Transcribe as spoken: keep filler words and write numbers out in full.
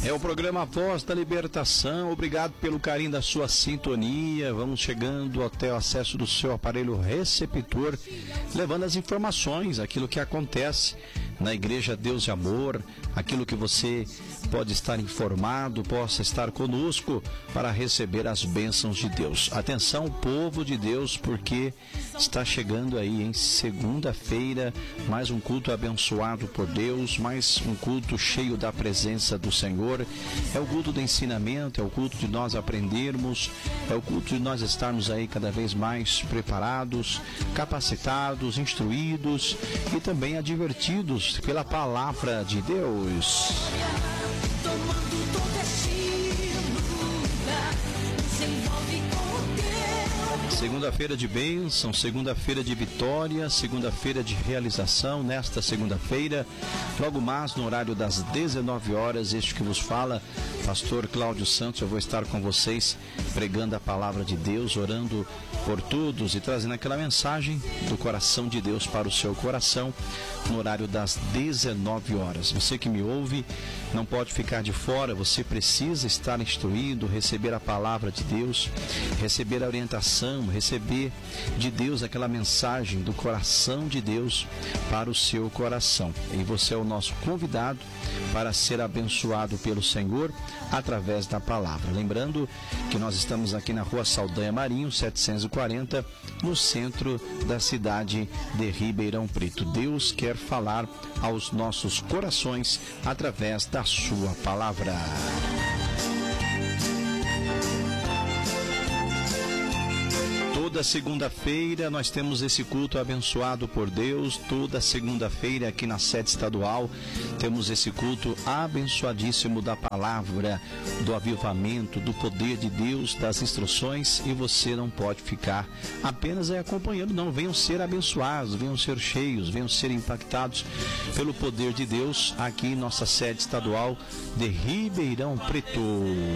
É o programa Voz da Libertação. Obrigado pelo carinho da sua sintonia. Vamos chegando até o acesso do seu aparelho receptor, levando as informações, aquilo que acontece na Igreja Deus de Amor, aquilo que você pode estar informado, possa estar conosco para receber as bênçãos de Deus. Atenção, povo de Deus, porque está chegando aí em segunda-feira mais um culto abençoado por Deus, mais um culto cheio da presença do Senhor. É o culto do ensinamento, é o culto de nós aprendermos, é o culto de nós estarmos aí cada vez mais preparados, capacitados, instruídos e também advertidos pela palavra de Deus. Segunda-feira de bênção, segunda-feira de vitória, segunda-feira de realização. Nesta segunda-feira, logo mais no horário das dezenove horas, este que vos fala, pastor Cláudio Santos, eu vou estar com vocês pregando a palavra de Deus, orando por todos e trazendo aquela mensagem do coração de Deus para o seu coração no horário das dezenove horas. Você que me ouve não pode ficar de fora, você precisa estar instruído, receber a palavra de Deus, receber a orientação, receber de Deus aquela mensagem do coração de Deus para o seu coração. E você é o nosso convidado para ser abençoado pelo Senhor através da palavra. Lembrando que nós estamos aqui na Rua Saldanha Marinho, setecentos e quarenta, no centro da cidade de Ribeirão Preto. Deus quer falar aos nossos corações através da sua palavra. Toda segunda-feira nós temos esse culto abençoado por Deus. Toda segunda-feira aqui na sede estadual temos esse culto abençoadíssimo da palavra, do avivamento, do poder de Deus, das instruções, e você não pode ficar apenas aí acompanhando, não. Venham ser abençoados, venham ser cheios, venham ser impactados pelo poder de Deus aqui em nossa sede estadual de Ribeirão Preto.